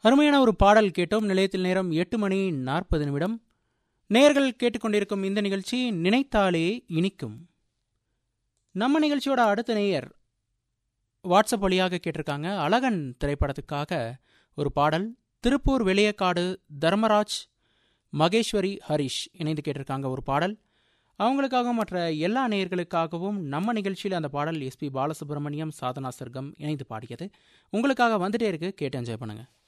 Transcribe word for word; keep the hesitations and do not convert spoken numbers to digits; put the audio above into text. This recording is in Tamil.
அருமையான ஒரு பாடல் கேட்டோம். நிலையத்தில் நேரம் எட்டு மணி நாற்பது நிமிடம். நேயர்கள் கேட்டுக்கொண்டிருக்கும் இந்த நிகழ்ச்சி நினைத்தாலே இனிக்கும். நம்ம நிகழ்ச்சியோட அடுத்த நேயர் வாட்ஸ்அப் வழியாக கேட்டிருக்காங்க. அழகன் திரைப்படத்துக்காக ஒரு பாடல். திருப்பூர் வெளியக்காடு தர்மராஜ், மகேஸ்வரி, ஹரிஷ் இணைந்து கேட்டிருக்காங்க ஒரு பாடல். அவங்களுக்காகவும் மற்ற எல்லா நேயர்களுக்காகவும் நம்ம நிகழ்ச்சியில் அந்த பாடல் எஸ்பி பாலசுப்ரமணியம், சாதனா சர்க்கம் இணைந்து பாடியது. உங்களுக்காக வந்துட்டே இருக்கு, கேட்டு என்ஜாய் பண்ணுங்க.